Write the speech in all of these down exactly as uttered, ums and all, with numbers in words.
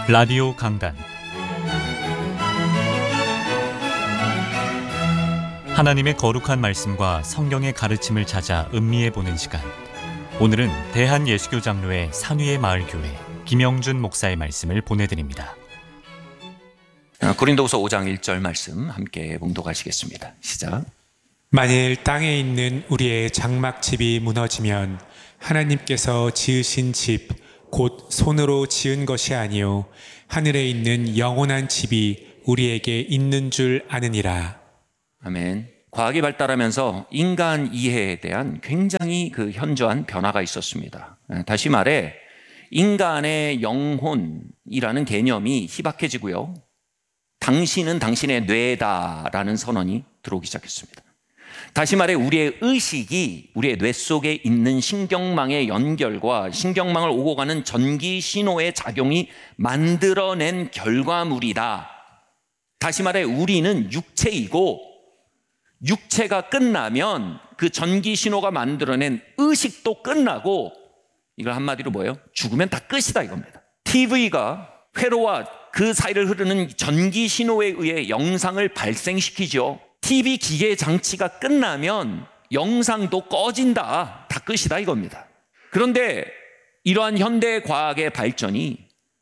라디오 강단, 하나님의 거룩한 말씀과 성경의 가르침을 찾아 음미해 보는 시간. 오늘은 대한예수교 장로회 산위의 마을교회 김영준 목사의 말씀을 보내드립니다. 고린도후서 오 장 일 절 말씀 함께 봉독하시겠습니다. 시작. 만일 땅에 있는 우리의 장막집이 무너지면 하나님께서 지으신 집 곧 손으로 지은 것이 아니요 하늘에 있는 영원한 집이 우리에게 있는 줄 아느니라. 아멘. 과학이 발달하면서 인간 이해에 대한 굉장히 그 현저한 변화가 있었습니다. 다시 말해 인간의 영혼이라는 개념이 희박해지고요, 당신은 당신의 뇌다라는 선언이 들어오기 시작했습니다. 다시 말해 우리의 의식이 우리의 뇌 속에 있는 신경망의 연결과 신경망을 오고 가는 전기 신호의 작용이 만들어낸 결과물이다. 다시 말해 우리는 육체이고 육체가 끝나면 그 전기 신호가 만들어낸 의식도 끝나고, 이걸 한마디로 뭐예요? 죽으면 다 끝이다 이겁니다. 티비가 회로와 그 사이를 흐르는 전기 신호에 의해 영상을 발생시키죠. 티비 기계 장치가 끝나면 영상도 꺼진다, 다 끝이다 이겁니다. 그런데 이러한 현대 과학의 발전이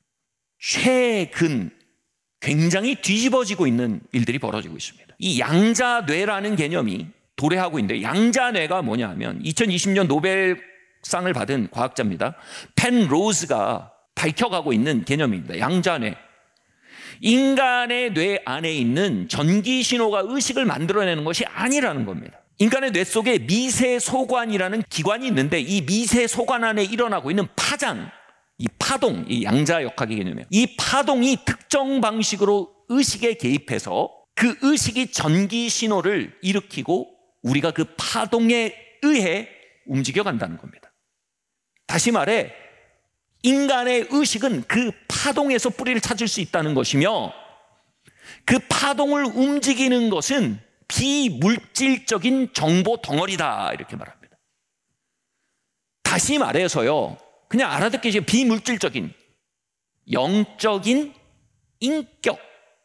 최근 굉장히 뒤집어지고 있는 일들이 벌어지고 있습니다. 이 양자뇌라는 개념이 도래하고 있는데, 양자뇌가 뭐냐 하면 이천이십 년 노벨상을 받은 과학자입니다. 펜로즈가 밝혀가고 있는 개념입니다. 양자뇌. 인간의 뇌 안에 있는 전기 신호가 의식을 만들어내는 것이 아니라는 겁니다. 인간의 뇌 속에 미세소관이라는 기관이 있는데, 이 미세소관 안에 일어나고 있는 파장, 이 파동, 이 양자역학의 개념이에요. 이 파동이 특정 방식으로 의식에 개입해서 그 의식이 전기 신호를 일으키고 우리가 그 파동에 의해 움직여간다는 겁니다. 다시 말해 인간의 의식은 그 파동에서 뿌리를 찾을 수 있다는 것이며, 그 파동을 움직이는 것은 비물질적인 정보 덩어리다 이렇게 말합니다. 다시 말해서요, 그냥 알아듣기 쉬운 비물질적인 영적인 인격,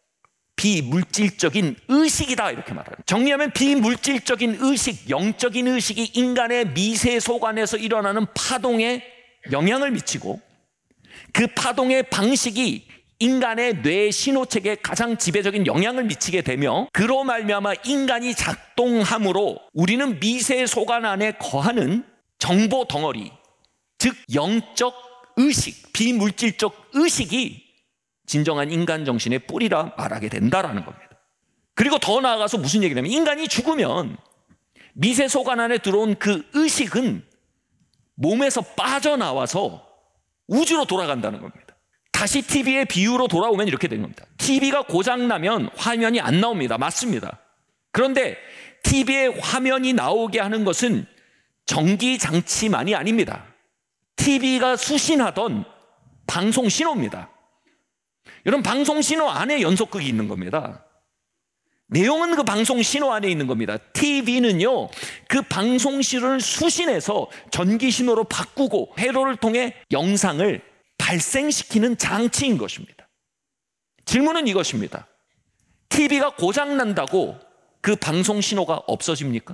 비물질적인 의식이다 이렇게 말합니다. 정리하면 비물질적인 의식, 영적인 의식이 인간의 미세소관에서 일어나는 파동에 영향을 미치고, 그 파동의 방식이 인간의 뇌 신호체계에 가장 지배적인 영향을 미치게 되며, 그로 말미암아 인간이 작동함으로 우리는 미세소관 안에 거하는 정보 덩어리, 즉 영적 의식, 비물질적 의식이 진정한 인간 정신의 뿌리라 말하게 된다라는 겁니다. 그리고 더 나아가서 무슨 얘기냐면, 인간이 죽으면 미세소관 안에 들어온 그 의식은 몸에서 빠져나와서 우주로 돌아간다는 겁니다. 다시 티비의 비유로 돌아오면 이렇게 된 겁니다. 티비가 고장나면 화면이 안 나옵니다. 맞습니다. 그런데 티비의 화면이 나오게 하는 것은 전기장치만이 아닙니다. 티비가 수신하던 방송 신호입니다. 여러분, 방송 신호 안에 연속극이 있는 겁니다. 내용은 그 방송 신호 안에 있는 겁니다. 티비는요, 그 방송 신호를 수신해서 전기 신호로 바꾸고 회로를 통해 영상을 발생시키는 장치인 것입니다. 질문은 이것입니다. 티비가 고장난다고 그 방송 신호가 없어집니까?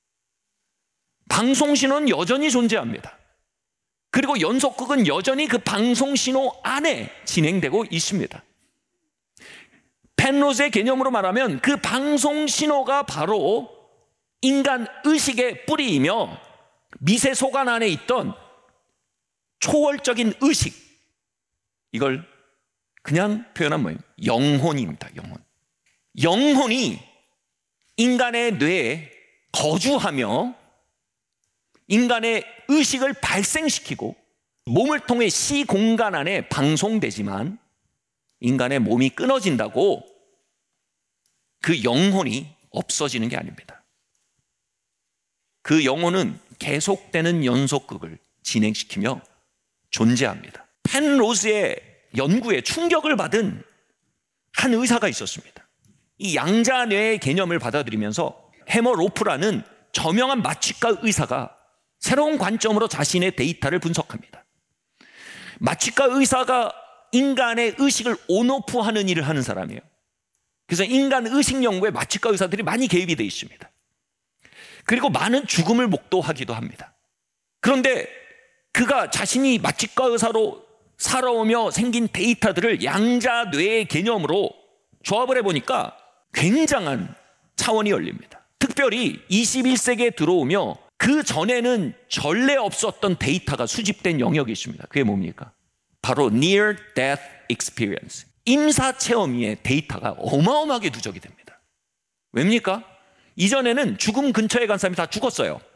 방송 신호는 여전히 존재합니다. 그리고 연속극은 여전히 그 방송 신호 안에 진행되고 있습니다. 펜로즈의 개념으로 말하면 그 방송 신호가 바로 인간 의식의 뿌리이며, 미세소관 안에 있던 초월적인 의식, 이걸 그냥 표현한 뭐예요? 영혼입니다. 영혼. 영혼이 인간의 뇌에 거주하며 인간의 의식을 발생시키고 몸을 통해 시공간 안에 방송되지만, 인간의 몸이 끊어진다고 그 영혼이 없어지는 게 아닙니다. 그 영혼은 계속되는 연속극을 진행시키며 존재합니다. 펜로즈의 연구에 충격을 받은 한 의사가 있었습니다. 이 양자뇌의 개념을 받아들이면서 해머 로프라는 저명한 마취과 의사가 새로운 관점으로 자신의 데이터를 분석합니다. 마취과 의사가 인간의 의식을 온오프하는 일을 하는 사람이에요. 그래서 인간 의식 연구에 마취과 의사들이 많이 개입이 되어 있습니다. 그리고 많은 죽음을 목도하기도 합니다. 그런데 그가 자신이 마취과 의사로 살아오며 생긴 데이터들을 양자뇌의 개념으로 조합을 해보니까 굉장한 차원이 열립니다. 특별히 이십일 세기에 들어오며 그 전에는 전례 없었던 데이터가 수집된 영역이 있습니다. 그게 뭡니까? 바로 Near Death Experience, 임사체험의 데이터가 어마어마하게 누적이 됩니다. 왜입니까? 이전에는 죽음 근처에 간 사람이 다 죽었어요.